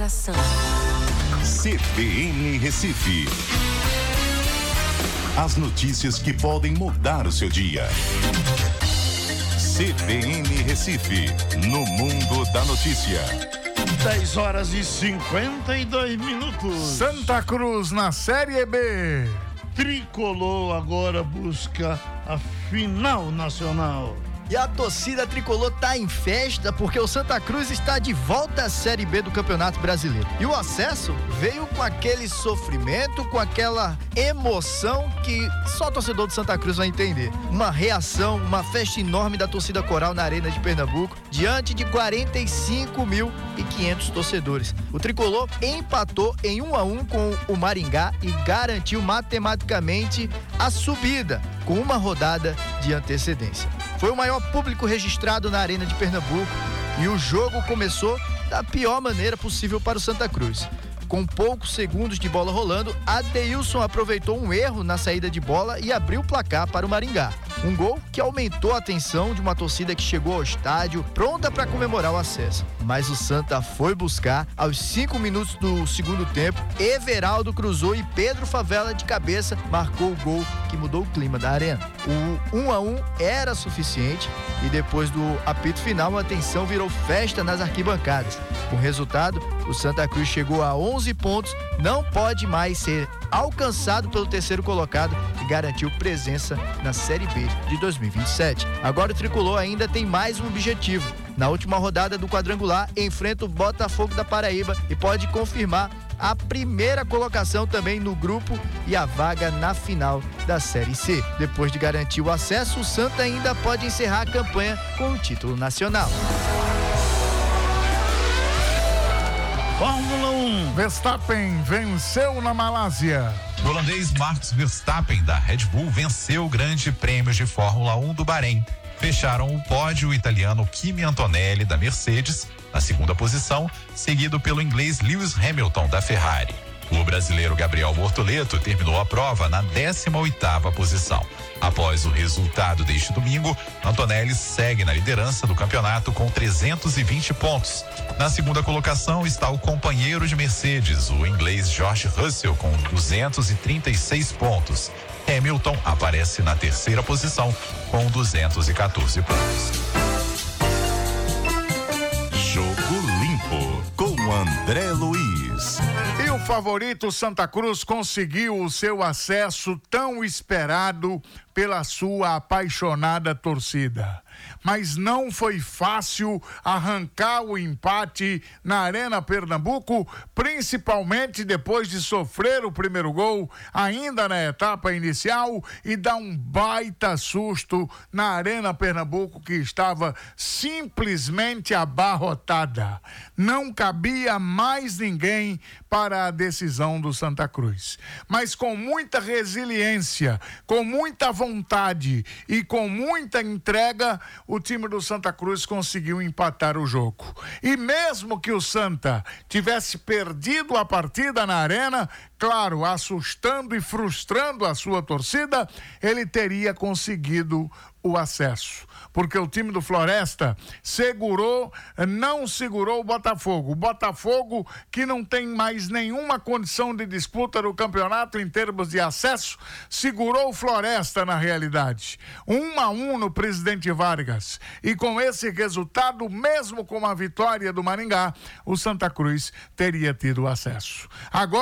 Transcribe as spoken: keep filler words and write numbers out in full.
concentração. C B N Recife. As notícias que podem mudar o seu dia. C B N Recife, no mundo da notícia. dez horas e cinquenta e dois minutos. Santa Cruz na Série B. Tricolor agora busca a final nacional. E a torcida tricolor tá em festa porque o Santa Cruz está de volta à Série B do Campeonato Brasileiro. E o acesso veio com aquele sofrimento, com aquela emoção que só o torcedor do Santa Cruz vai entender. Uma reação, uma festa enorme da torcida coral na Arena de Pernambuco, diante de quarenta e cinco mil e quinhentos torcedores. O tricolor empatou em um a um com o Maringá e garantiu matematicamente a subida, com uma rodada de antecedência. Foi o maior público registrado na Arena de Pernambuco e o jogo começou da pior maneira possível para o Santa Cruz. Com poucos segundos de bola rolando, Adeilson aproveitou um erro na saída de bola e abriu o placar para o Maringá. Um gol que aumentou a tensão de uma torcida que chegou ao estádio pronta para comemorar o acesso. Mas o Santa foi buscar. Aos cinco minutos do segundo tempo, Everaldo cruzou e Pedro Favela de cabeça marcou o gol que mudou o clima da arena. O um a um era suficiente e depois do apito final a tensão virou festa nas arquibancadas. Com o resultado, o Santa Cruz chegou a onze pontos, não pode mais ser alcançado pelo terceiro colocado e garantiu presença na Série B de dois mil e vinte e sete. Agora o tricolor ainda tem mais um objetivo. Na última rodada do quadrangular, enfrenta o Botafogo da Paraíba e pode confirmar a primeira colocação também no grupo e a vaga na final da Série C. Depois de garantir o acesso, o Santa ainda pode encerrar a campanha com o título nacional. Fórmula um. Verstappen venceu na Malásia. O holandês Max Verstappen da Red Bull venceu o Grande Prêmio de Fórmula um do Bahrein. Fecharam o pódio o italiano Kimi Antonelli da Mercedes na segunda posição, seguido pelo inglês Lewis Hamilton da Ferrari. O brasileiro Gabriel Bortoleto terminou a prova na décima oitava posição. Após o resultado deste domingo, Antonelli segue na liderança do campeonato com trezentos e vinte pontos. Na segunda colocação está o companheiro de Mercedes, o inglês George Russell, com duzentos e trinta e seis pontos. Hamilton aparece na terceira posição com duzentos e quatorze pontos. Jogo Limpo com André Luiz. E o favorito Santa Cruz conseguiu o seu acesso tão esperado pela sua apaixonada torcida. Mas não foi fácil arrancar o empate na Arena Pernambuco, principalmente depois de sofrer o primeiro gol ainda na etapa inicial e dar um baita susto na Arena Pernambuco, que estava simplesmente abarrotada. Não cabia mais ninguém para a decisão do Santa Cruz. Mas com muita resiliência, com muita vontade e com muita entrega, o time do Santa Cruz conseguiu empatar o jogo. E mesmo que o Santa tivesse perdido a partida na arena, claro, assustando e frustrando a sua torcida, ele teria conseguido o acesso, porque o time do Floresta segurou, não segurou o Botafogo. O Botafogo, que não tem mais nenhuma condição de disputa no campeonato em termos de acesso, segurou o Floresta na realidade. Um a um no Presidente Vargas. E com esse resultado, mesmo com a vitória do Maringá, o Santa Cruz teria tido acesso. Agora